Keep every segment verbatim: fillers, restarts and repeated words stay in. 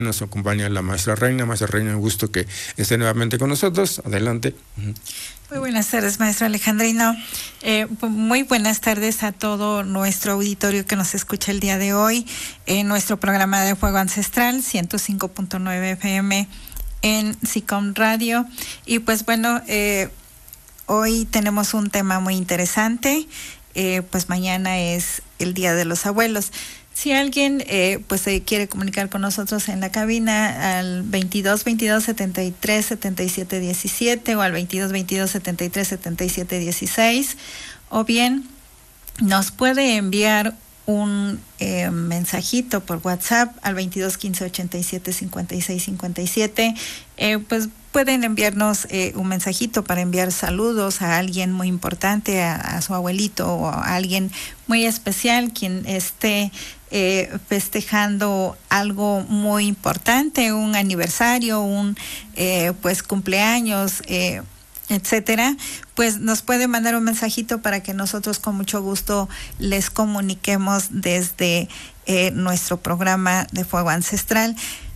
Nos acompaña la maestra Reina. Maestra Reina, un gusto que esté nuevamente con nosotros. Adelante. Muy buenas tardes, maestro Alejandrino. Eh, muy buenas tardes a todo nuestro auditorio que nos escucha el día de hoy en nuestro programa de Fuego Ancestral, ciento cinco punto nueve F M en SICOM Radio. Y pues bueno, eh, hoy tenemos un tema muy interesante. Eh, pues mañana es el Día de los Abuelos. Si alguien eh, pues se quiere comunicar con nosotros en la cabina al veintidós veintidós setenta y tres setenta y siete diecisiete o al veintidós veintidós setenta y tres setenta y siete dieciséis, o bien nos puede enviar un eh, mensajito por WhatsApp al veintidós quince ochenta y siete cincuenta y seis cincuenta y siete. Eh, pues pueden enviarnos eh, un mensajito para enviar saludos a alguien muy importante, a, a su abuelito o a alguien muy especial, quien esté eh, festejando algo muy importante, un aniversario, un eh, pues cumpleaños, eh, etcétera. Pues nos puede mandar un mensajito para que nosotros con mucho gusto les comuniquemos desde eh, nuestro programa de Fuego Ancestral.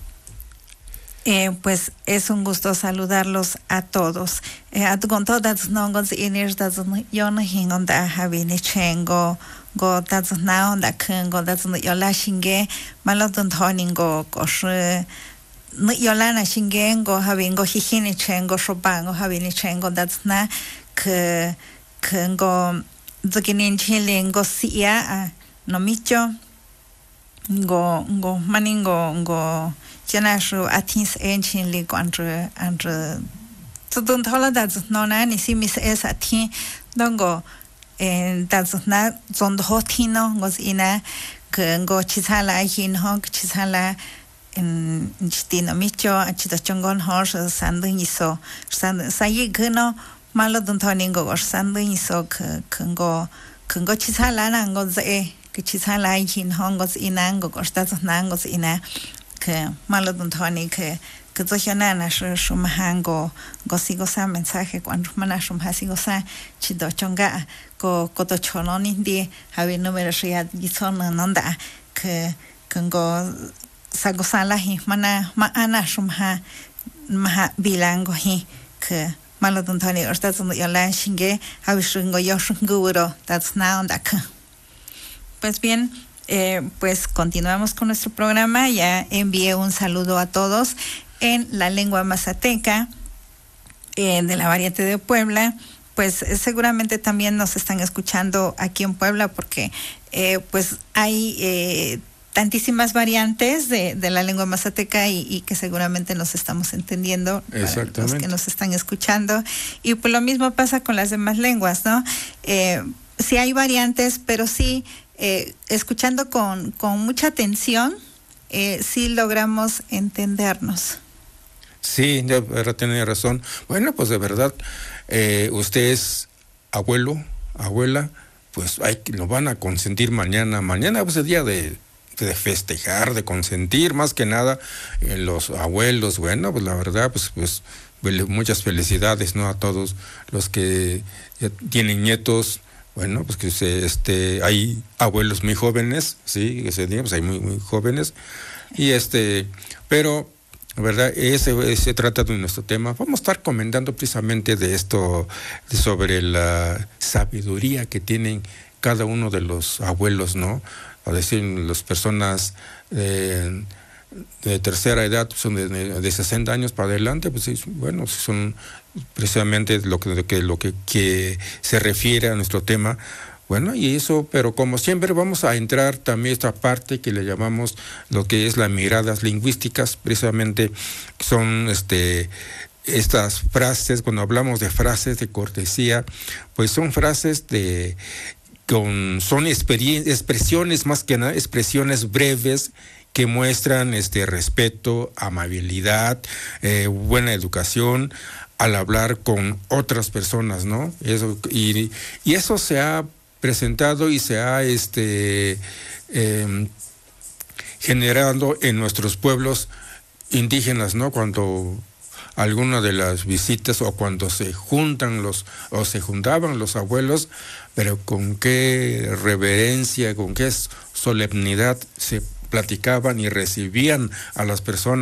Eh, pues es un gusto saludarlos a todos. Con todas nongos iners das yon hingon da habini chengo go das na onda kengo das yola shinge malodon toningo gosh yola na shinge go habingo hihini chengo shobango habini chengo das na ke kengo zikinin chilingo sia no micho go go maningo go Janashu atins ancient league under under so don't hold that no nani si miss es atin dongo and that's not zon hotino was ina go chisala hin hog chisala in chitino micho achita chongon horse sanding iso sand sayi gno malo don't toningo or sanding iso kungo kungo chisala nango ze chisala hin hongos inango or that's nangos ina que malo don Tony que que dojanana shumhango gosigo sa mensaje cuando mana shumhasigo sa chido chonga ko koto chononi di habi número ya gizona nanda que kango sagosala hi mana ma ana shumha maha bilango hi que malo don Tony orsta zum yola shinge habi shungo yoshunguro that's now onda. Pues bien, Eh, pues continuamos con nuestro programa. Ya envié un saludo a todos en la lengua mazateca eh, de la variante de Puebla. Pues eh, seguramente también nos están escuchando aquí en Puebla porque eh, pues hay eh, tantísimas variantes de, de la lengua mazateca y, y que seguramente nos estamos entendiendo, exactamente, los que nos están escuchando. Y pues lo mismo pasa con las demás lenguas, ¿no? Eh, sí hay variantes, pero sí Eh, escuchando con, con mucha atención, eh, sí logramos entendernos. Sí, de verdad tiene razón. Bueno, pues de verdad, eh, usted es abuelo, abuela, pues hay, lo van a consentir mañana. Mañana pues es el día de, de festejar, de consentir, más que nada eh, los abuelos. Bueno, pues la verdad, pues, pues muchas felicidades, ¿no? A todos los que ya tienen nietos. Bueno, pues que se, este, hay abuelos muy jóvenes, sí, que se diga, pues hay muy, muy jóvenes, y este, pero, ¿verdad? Ese, ese trata de nuestro tema. Vamos a estar comentando precisamente de esto, de sobre la sabiduría que tienen cada uno de los abuelos, ¿no? A decir, las personas eh, de tercera edad, son de, de sesenta años para adelante, pues bueno, son precisamente lo que, lo que, lo que, que se refiere a nuestro tema. Bueno, y eso, pero como siempre vamos a entrar también esta parte que le llamamos lo que es las miradas lingüísticas, precisamente son este estas frases, cuando hablamos de frases de cortesía, pues son frases de con son expresiones, más que nada expresiones breves que muestran este respeto, amabilidad, eh, buena educación al hablar con otras personas, ¿no? Eso, y, y eso se ha presentado y se ha este eh, generado en nuestros pueblos indígenas, ¿no? Cuando alguna de las visitas o cuando se juntan los o se juntaban los abuelos, pero con qué reverencia, con qué solemnidad se platicaban y recibían a las personas.